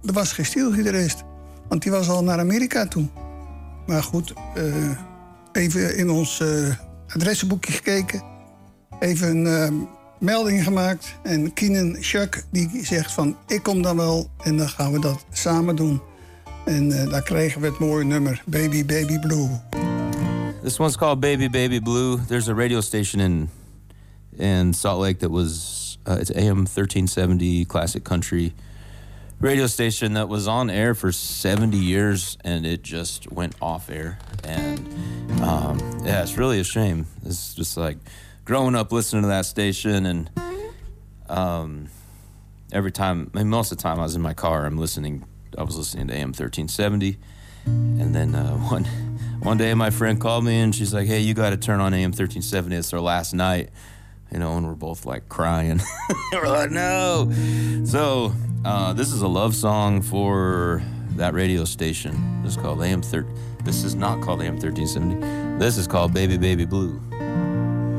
er was geen stielgitarist. Want die was al naar Amerika toe. Maar goed, even in ons adressenboekje gekeken. Even een melding gemaakt. En Keenan Chuck die zegt van, ik kom dan wel. En dan gaan we dat samen doen. En daar kregen we het mooie nummer, Baby Baby Blue. This one's called Baby Baby Blue. There's a radio station in Salt Lake that was, it's AM 1370 classic country radio station that was on air for 70 years, and it just went off air. And yeah, it's really a shame. It's just like growing up listening to that station, and every time, I mean, most of the time I was in my car, I was listening to AM 1370. And then one day my friend called me and she's like, hey, you got to turn on AM 1370. It's our last night. You know, and we're both like crying. We're like, no. So this is a love song for that radio station. This is called This is not called AM 1370. This is called Baby Baby Blue.